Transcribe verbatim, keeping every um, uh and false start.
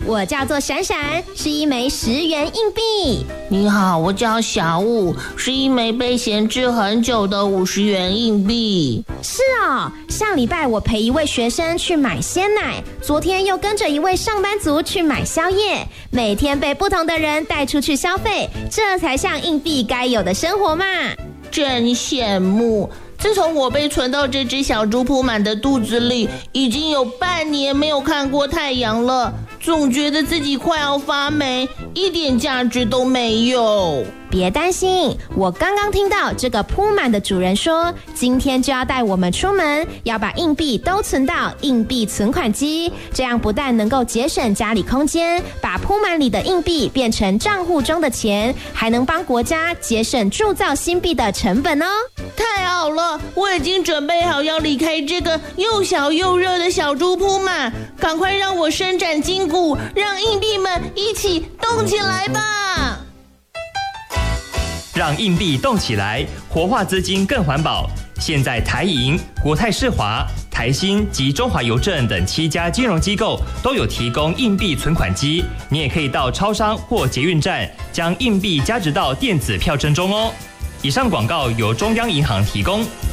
我叫做闪闪，是一枚十元硬币。 你好，我叫小五，是一枚被闲置很久的五十元硬币。 是哦，上礼拜我陪一位学生去买鲜奶，昨天又跟着一位上班族去买宵夜，每天被不同的人带出去消费，这才像硬币该有的生活嘛。 真羡慕。自从我被存到这只小猪铺满的肚子里，已经有半年没有看过太阳了，总觉得自己快要发霉，一点价值都没有。 别担心，我刚刚听到这个铺满的主人说，今天就要带我们出门，要把硬币都存到硬币存款机，这样不但能够节省家里空间，把铺满里的硬币变成账户中的钱，还能帮国家节省铸造新币的成本哦。 太好了，我已经准备好要离开这个又小又热的小猪铺满，赶快让我伸展筋骨，让硬币们一起动起来吧！ 让硬币动起来，活化资金更环保。现在台银、国泰世华、台新及中华邮政等七家金融机构都有提供硬币存款机，你也可以到超商或捷运站将硬币加值到电子票证中哦。以上广告由中央银行提供。